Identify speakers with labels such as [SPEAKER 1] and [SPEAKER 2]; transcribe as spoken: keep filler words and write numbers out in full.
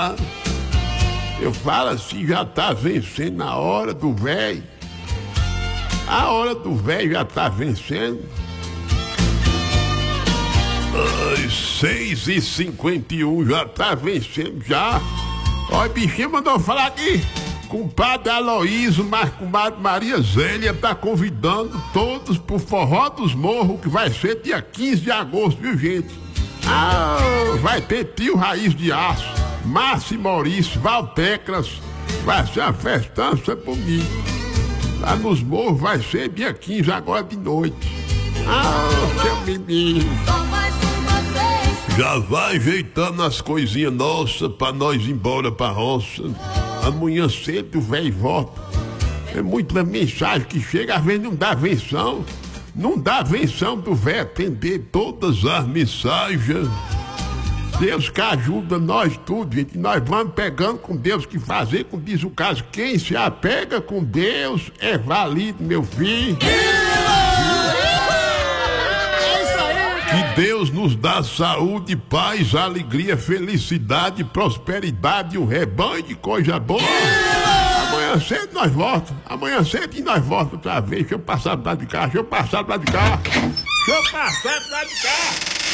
[SPEAKER 1] não. Eu falo assim, já tá vencendo na hora do velho. A hora do velho já tá vencendo. Ai, seis e cinquenta e um já tá vencendo já. Olha, bichinho mandou falar aqui. Compadre Aloísio, mas comadre Maria Zélia tá convidando todos pro Forró dos Morros, que vai ser dia quinze de agosto, viu, gente? Ah, vai ter Tio Raiz de Aço, Márcio e Maurício, Valtecras. Vai ser uma festança comigo. Lá nos Morros vai ser dia quinze, agora de noite. Ah, seu menino. Já vai ajeitando as coisinhas nossas pra nós ir embora pra roça. Amanhã cedo o velho volta. É muita mensagem que chega, às vezes não dá venção. Não dá venção do velho atender todas as mensagens. Deus que ajuda nós tudo, gente. Nós vamos pegando com Deus que fazer, como diz o caso. Quem se apega com Deus é válido, meu filho. Que Deus nos dá saúde, paz, alegria, felicidade, prosperidade, um rebanho de coisa boa. Amanhã cedo nós voltamos. Amanhã cedo e nós voltamos outra vez. Deixa eu passar do lado de cá, deixa eu passar do lado de cá. Deixa eu passar do lado de cá.